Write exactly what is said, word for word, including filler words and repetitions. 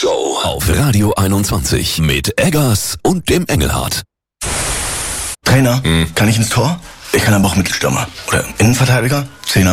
Show auf Radio einundzwanzig mit Eggers und dem Engelhardt. Trainer, hm. kann ich ins Tor? Ich kann aber auch Mittelstürmer. Oder Innenverteidiger? Zehner.